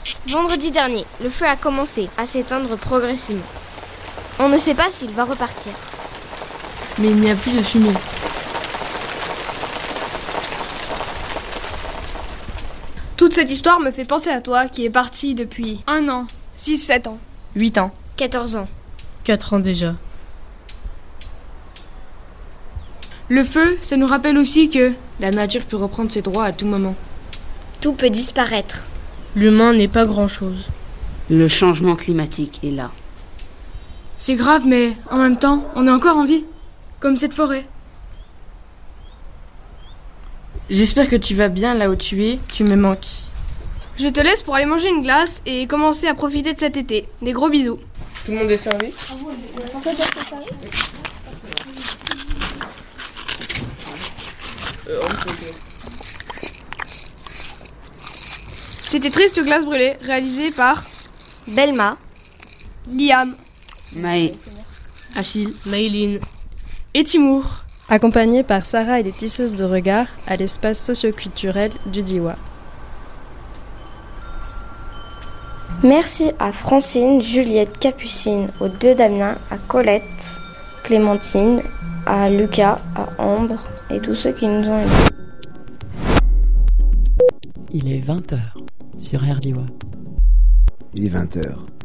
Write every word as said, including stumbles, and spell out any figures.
Vendredi dernier, le feu a commencé à s'éteindre progressivement. On ne sait pas s'il va repartir. Mais il n'y a plus de fumée. Toute cette histoire me fait penser à toi qui est parti depuis un an, six, sept ans. Huit ans. quatorze ans. Quatre ans déjà. Le feu, ça nous rappelle aussi que la nature peut reprendre ses droits à tout moment. Tout peut disparaître. L'humain n'est pas grand-chose. Le changement climatique est là. C'est grave, mais en même temps, on est encore en vie. Comme cette forêt. J'espère que tu vas bien là où tu es, tu me manques. Je te laisse pour aller manger une glace et commencer à profiter de cet été. Des gros bisous. Tout le monde est servi ? C'était Triste Glace Brûlée, réalisé par Belma, Liam, Maë, Achille, Maïline et Timour. Accompagnés par Sarah et les tisseuses de regard à l'espace socioculturel du Diois. Merci à Francine, Juliette, Capucine, aux deux Damien, à Colette, Clémentine, à Lucas, à Ambre et tous ceux qui nous ont aidés. Il est vingt heures sur R D I W A. Il est vingt heures.